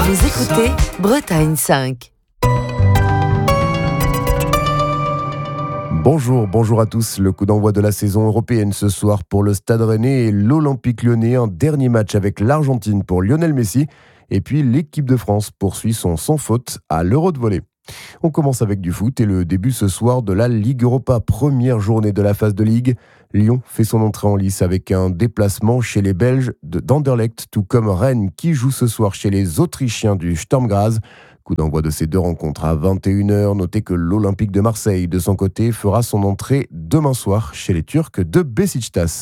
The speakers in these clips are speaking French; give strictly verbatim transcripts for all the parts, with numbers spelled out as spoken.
Vous écoutez Bretagne cinq. Bonjour, bonjour à tous. Le coup d'envoi de la saison européenne ce soir pour le Stade Rennais et l'Olympique Lyonnais. Un dernier match avec l'Argentine pour Lionel Messi. Et puis l'équipe de France poursuit son sans faute à l'Euro de volley. On commence avec du foot et le début ce soir de la Ligue Europa. Première journée de la phase de Ligue. Lyon fait son entrée en lice avec un déplacement chez les Belges de d'Anderlecht, tout comme Rennes qui joue ce soir chez les Autrichiens du Sturm Graz. Coup d'envoi de ces deux rencontres à vingt et une heures. Notez que l'Olympique de Marseille, de son côté, fera son entrée demain soir chez les Turcs de Beşiktaş.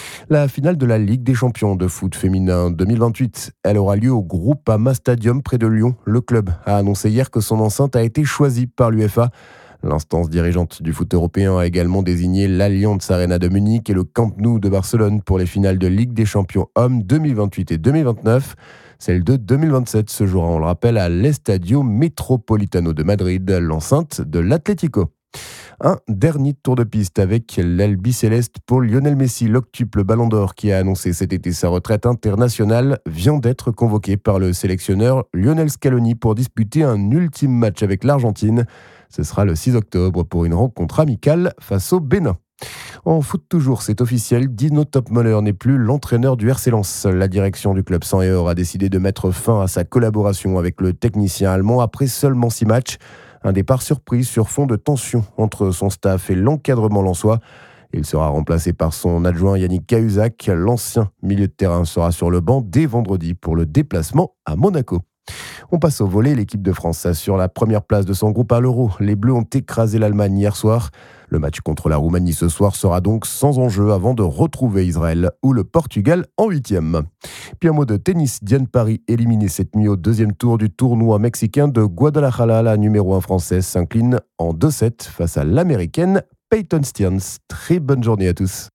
La finale de la Ligue des champions de foot féminin deux mille vingt-huit, elle aura lieu au Groupama Stadium près de Lyon. Le club a annoncé hier que son enceinte a été choisie par l'UEFA. L'instance dirigeante du foot européen a également désigné l'Allianz Arena de Munich et le Camp Nou de Barcelone pour les finales de Ligue des champions hommes deux mille vingt-huit et deux mille vingt-neuf. Celle de deux mille vingt-sept se jouera, on le rappelle, à l'Estadio Metropolitano de Madrid, l'enceinte de l'Atlético. Un dernier tour de piste avec l'Albi-Céleste pour Lionel Messi, l'octuple Ballon d'Or qui a annoncé cet été sa retraite internationale, vient d'être convoqué par le sélectionneur Lionel Scaloni pour disputer un ultime match avec l'Argentine. Ce sera le six octobre pour une rencontre amicale face au Bénin. En foot toujours, c'est officiel, Dino Topmöller n'est plus l'entraîneur du R C Lens. La direction du club sang et or a décidé de mettre fin à sa collaboration avec le technicien allemand après seulement six matchs. Un départ surprise sur fond de tension entre son staff et l'encadrement lensois. Il sera remplacé par son adjoint Yannick Cahuzac. L'ancien milieu de terrain sera sur le banc dès vendredi pour le déplacement à Monaco. On passe au volley. L'équipe de France assure la première place de son groupe à l'Euro. Les Bleus ont écrasé l'Allemagne hier soir. Le match contre la Roumanie ce soir sera donc sans enjeu avant de retrouver Israël ou le Portugal en huitième. Puis un mot de tennis. Diane Paris, éliminée cette nuit au deuxième tour du tournoi mexicain de Guadalajara. La numéro un française s'incline en deux sept face à l'américaine Peyton Stearns. Très bonne journée à tous.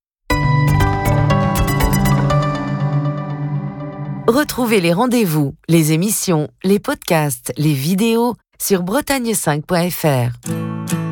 Retrouvez les rendez-vous, les émissions, les podcasts, les vidéos sur bretagne cinq point f r.